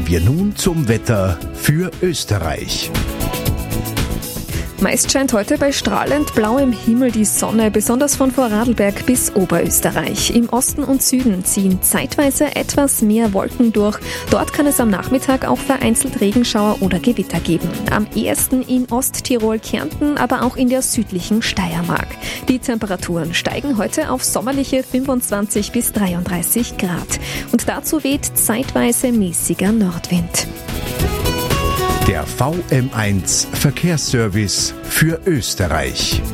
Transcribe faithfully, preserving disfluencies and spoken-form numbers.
Kommen wir nun zum Wetter für Österreich. Meist scheint heute bei strahlend blauem Himmel die Sonne, besonders von Vorarlberg bis Oberösterreich. Im Osten und Süden ziehen zeitweise etwas mehr Wolken durch. Dort kann es am Nachmittag auch vereinzelt Regenschauer oder Gewitter geben. Am ehesten in Osttirol, Kärnten, aber auch in der südlichen Steiermark. Die Temperaturen steigen heute auf sommerliche fünfundzwanzig bis dreiunddreißig Grad. Und dazu weht zeitweise mäßiger Nordwind. Der V M eins Verkehrsservice für Österreich.